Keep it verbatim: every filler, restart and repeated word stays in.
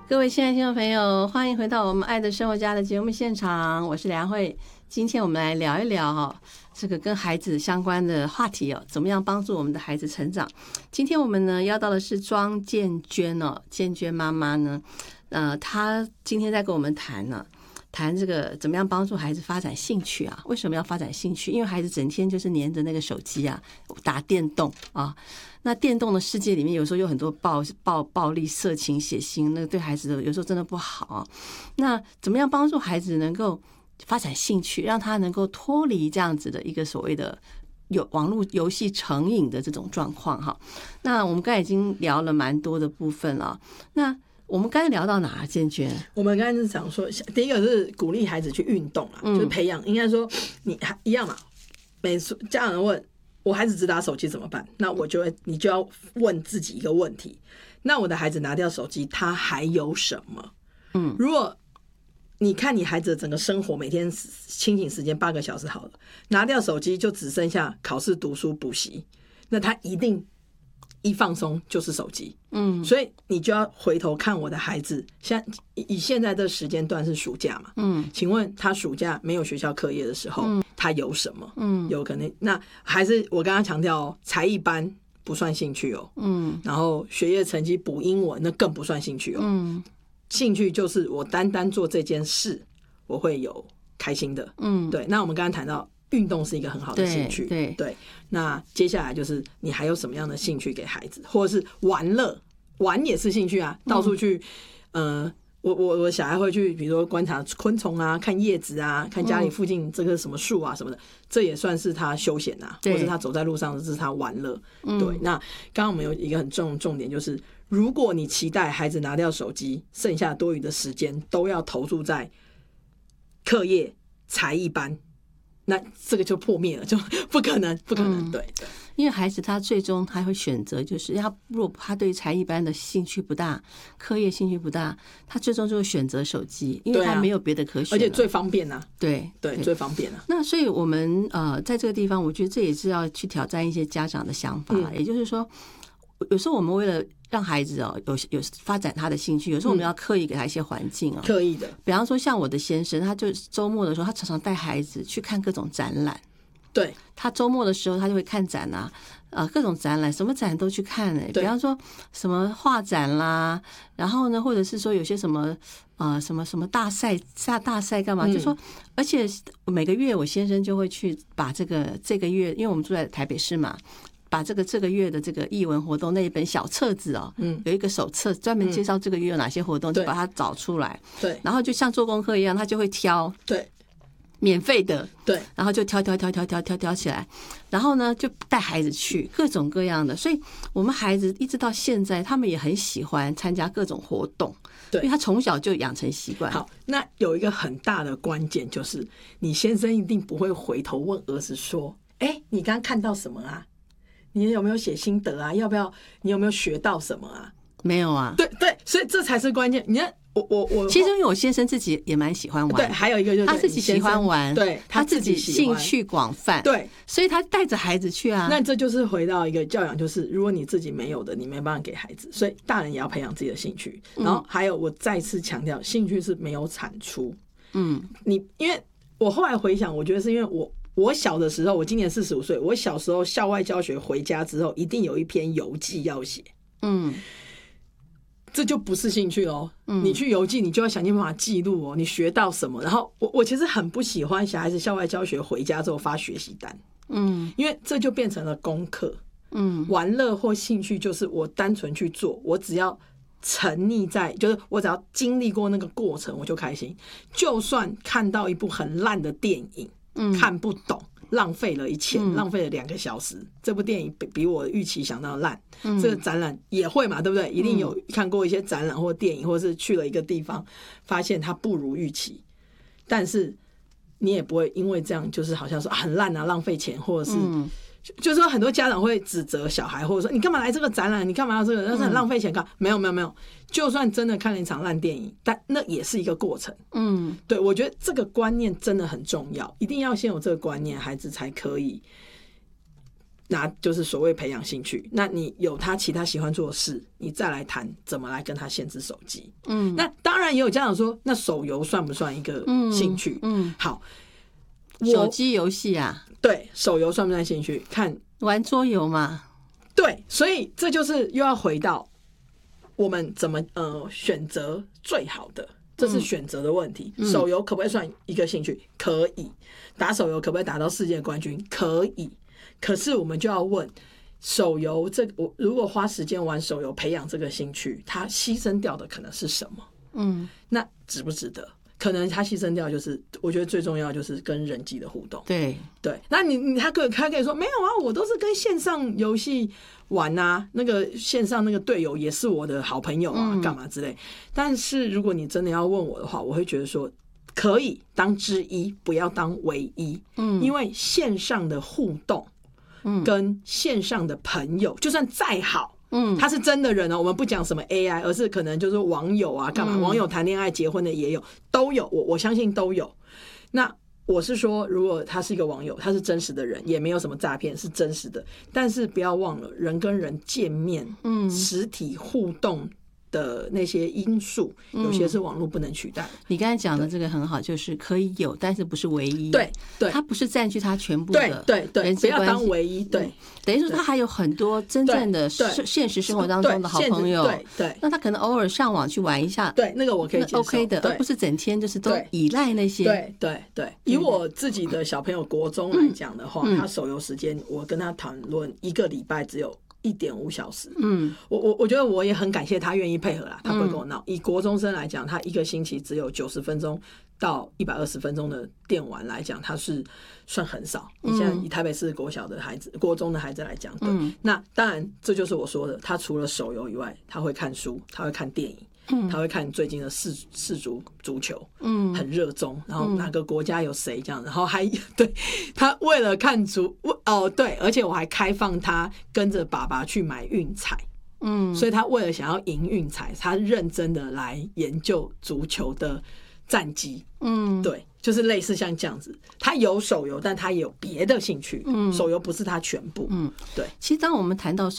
各位亲爱的听众朋友，欢迎回到我们爱的生活家的节目现场，我是梁慧。今天我们来聊一聊哈、哦，这个跟孩子相关的话题哦，怎么样帮助我们的孩子成长？今天我们呢邀到的是庄建娟哦，建娟妈妈呢，呃，她今天在跟我们谈呢、啊，谈这个怎么样帮助孩子发展兴趣啊？为什么要发展兴趣？因为孩子整天就是黏着那个手机啊，打电动啊。那电动的世界里面，有时候有很多暴暴暴力、色情、血腥，那个对孩子的有时候真的不好啊。那怎么样帮助孩子能够发展兴趣，让他能够脱离这样子的一个所谓的有网络游戏成瘾的这种状况哈？那我们刚才已经聊了蛮多的部分了。那我们刚才聊到哪？建娟， 我们刚才是讲说，第一个是鼓励孩子去运动啦，就是培养，应该说你还一样嘛。每次家长问我孩子只打手机怎么办？那我就会，你就要问自己一个问题：那我的孩子拿掉手机，他还有什么？嗯，如果你看你孩子的整个生活，每天清醒时间八个小时好了，拿掉手机就只剩下考试、读书、补习，那他一定一放松就是手机。嗯，所以你就要回头看我的孩子，像以现在的时间段是暑假嘛？嗯，请问他暑假没有学校课业的时候，嗯、他有什么？嗯，有可能那还是我刚刚强调哦，才艺班不算兴趣哦。嗯，然后学业成绩补英文那更不算兴趣哦。嗯，兴趣就是我单单做这件事，我会有开心的。嗯，对。那我们刚刚谈到运动是一个很好的兴趣， 对 对, 对。那接下来就是你还有什么样的兴趣给孩子，或者是玩乐，玩也是兴趣啊，到处去，嗯、呃，我我我小孩会去，比如说观察昆虫啊，看叶子啊，看家里附近这个什么树啊什么的，这也算是他休闲啊，或者他走在路上，这是他玩乐。对。那刚刚我们有一个很重重点就是，如果你期待孩子拿掉手机，剩下多余的时间都要投注在课业、才艺班。那这个就破灭了，就不可能，不可能。嗯、对对， 因为孩子他最终他会选择，就是他如果他对才艺班的兴趣不大，课业兴趣不大，他最终就会选择手机，因为他没有别的可选、啊， 而且最方便啊。 对对, 对，最方便啊。 那所以我们呃在这个地方，我觉得这也是要去挑战一些家长的想法，嗯、也就是说，有时候我们为了让孩子哦有有发展他的兴趣，有时候我们要刻意给他一些环境哦， 刻意的。 比方说像我的先生，他就周末的时候，他常常带孩子去看各种展览。 对， 他周末的时候他就会看展啊，呃，各种展览，什么展都去看哎、欸。比方说什么画展啦，然后呢，或者是说有些什么呃什么什么大赛下大赛干嘛？嗯、就说，而且每个月我先生就会去把这个这个月，因为我们住在台北市嘛。把这个这个月的这个艺文活动那一本小册子哦，嗯，有一个手册专门介绍这个月有哪些活动，嗯、就把它找出来， 对， 然后就像做功课一样，他就会挑， 对， 免费的， 对， 然后就挑挑挑挑挑挑挑起来，然后呢就带孩子去各种各样的，所以我们孩子一直到现在，他们也很喜欢参加各种活动，对，因为他从小就养成习惯。 好，那有一个很大的关键就是，你先生一定不会回头问儿子说：“哎，你刚刚看到什么啊？你有没有写心得啊？要不要？你有没有学到什么啊？” 没有啊。 对对，所以这才是关键。你看，我我我， 其实因为我先生自己也蛮喜欢玩， 对，还有一个就是他自己喜欢玩， 对， 他自己兴趣广泛， 对， 所以他带着孩子去啊。 那这就是回到一个教养，就是如果你自己没有的，你没办法给孩子，所以大人也要培养自己的兴趣。然后还有，我再次强调，兴趣是没有产出。嗯，你因为我后来回想，我觉得是因为我。我小的时候，我今年四十五岁。我小时候校外教学回家之后，一定有一篇游记要写。嗯，这就不是兴趣哦。嗯，你去游记，你就要想尽办法记录哦，你学到什么。然后我我其实很不喜欢小孩子校外教学回家之后发学习单。嗯，因为这就变成了功课。嗯，玩乐或兴趣就是我单纯去做，我只要沉溺在，就是我只要经历过那个过程，我就开心。就算看到一部很烂的电影。嗯、看不懂，浪费了一钱，嗯、浪费了两个小时。这部电影比比我预期想到烂。嗯、这个展览也会嘛，对不对？一定有看过一些展览或电影，或是去了一个地方，发现它不如预期，但是你也不会因为这样，就是好像说、啊、很烂啊，浪费钱，或者是。嗯就是说很多家长会指责小孩，或者说你干嘛来这个展览，你干嘛要这个，那是很浪费钱干、嗯、没有没有没有，就算真的看了一场烂电影，但那也是一个过程。嗯，对，我觉得这个观念真的很重要，一定要先有这个观念，孩子才可以拿就是所谓培养兴趣，那你有他其他喜欢做的事，你再来谈怎么来跟他限制手机。嗯，那当然也有家长说，那手游算不算一个兴趣？嗯，嗯好， 手机游戏啊， 对，手游算不算兴趣？看玩桌游嘛。 对，所以这就是又要回到我们怎么呃选择最好的。这是选择的问题。手游可不可以算一个兴趣？可以。打手游可不可以打到世界冠军？可以。可是我们就要问，手游这我如果花时间玩手游培养这个兴趣，它牺牲掉的可能是什么？嗯，那值不值得？可能他牺牲掉就是，我觉得最重要就是跟人际的互动。 对对，那你你他可他可以说没有啊，我都是跟线上游戏玩啊，那个线上那个队友也是我的好朋友啊，干嘛之类。但是如果你真的要问我的话，我会觉得说可以当之一，不要当唯一。嗯，因为线上的互动，嗯，跟线上的朋友，就算再好。嗯，他是真的人哦，我们不讲什么 A I， 而是可能就是网友啊，干嘛？嗯、网友谈恋爱、结婚的也有，都有，我我相信都有。那我是说，如果他是一个网友，他是真实的人，也没有什么诈骗，是真实的。但是不要忘了，人跟人见面，嗯，实体互动的那些因素，有些是网络不能取代的。 你刚才讲的这个很好，就是可以有，但是不是唯一。 对对， 它不是占据它全部的人际对对对，不要当唯一。对， 等于说他还有很多真正的现实生活当中的好朋友。 对对， 那他可能偶尔上网去玩一下， 对，那个我可以接受 ，OK 的，而不是整天就是都依赖那些。 对对对，以我自己的小朋友国中来讲的话，他手游时间，我跟他谈论一个礼拜只有一点五小时，嗯，我我我觉得我也很感谢他愿意配合啦，他不会跟我闹。嗯、以国中生来讲，他一个星期只有九十分钟到一百二十分钟的电玩来讲，他是算很少。你现在以台北市国小的孩子、国中的孩子来讲，对，嗯、那当然这就是我说的，他除了手游以外，他会看书，他会看电影。他会看最近的世世足足球，嗯，很热衷，然后哪个国家有谁这样，然后还对他为了看足哦，对，而且我还开放他跟着爸爸去买运彩，嗯，所以他为了想要赢运彩，他认真的来研究足球的战绩，嗯，对，就是类似像这样子，他有手游，但他也有别的兴趣，嗯，手游不是他全部，嗯，对。 其实当我们谈到